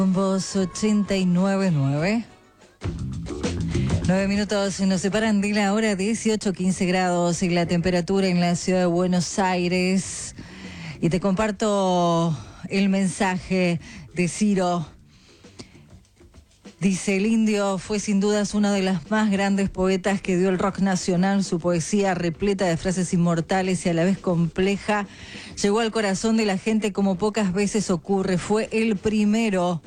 Con vos 89.9. 9 minutos nos separan de la hora, 18-15 grados y la temperatura en la ciudad de Buenos Aires. Y te comparto el mensaje de Ciro. Dice: el Indio fue sin dudas una de las más grandes poetas que dio el rock nacional. Su poesía, repleta de frases inmortales y a la vez compleja, llegó al corazón de la gente como pocas veces ocurre. Fue el primero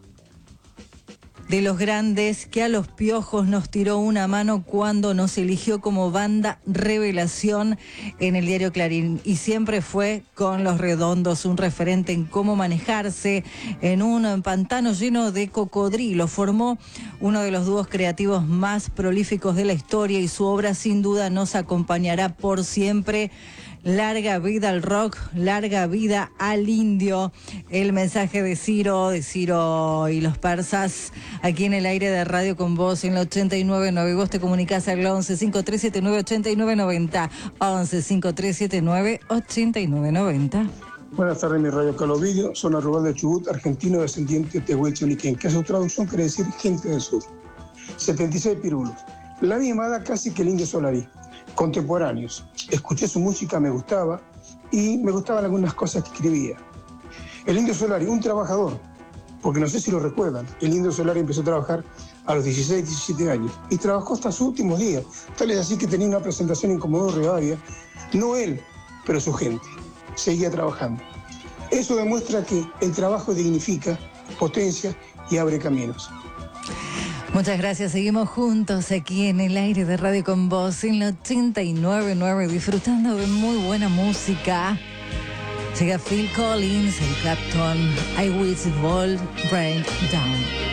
de los grandes que a los Piojos nos tiró una mano cuando nos eligió como banda revelación en el diario Clarín, y siempre fue con Los Redondos un referente en cómo manejarse en un pantano lleno de cocodrilos. Formó uno de los dúos creativos más prolíficos de la historia y su obra sin duda nos acompañará por siempre. Larga vida al rock, larga vida al Indio. El mensaje de Ciro y los persas, aquí en el aire de Radio con Vos en la 89.9. Y vos te comunicás al 11 5379 8990. 11 5379 8990. Buenas tardes, mi radio Calovidio, zona rural de Chubut, argentino descendiente de Huicholiquén, que a su traducción quiere decir gente del sur. 76 pirulos. La vi llamada casi que el Indio Solari. Contemporáneos. Escuché su música, me gustaba, y me gustaban algunas cosas que escribía. El Indio Solari, un trabajador, porque no sé si lo recuerdan, el Indio Solari empezó a trabajar a los 16, 17 años, y trabajó hasta sus últimos días. Tal es así que tenía una presentación en Comodoro Rivadavia, no él, pero su gente. Seguía trabajando. Eso demuestra que el trabajo dignifica, potencia y abre caminos. Muchas gracias, seguimos juntos aquí en el aire de Radio con Vos en la 89.9, disfrutando de muy buena música. Llega Phil Collins, el Clapton, I Wish It All Rain Down.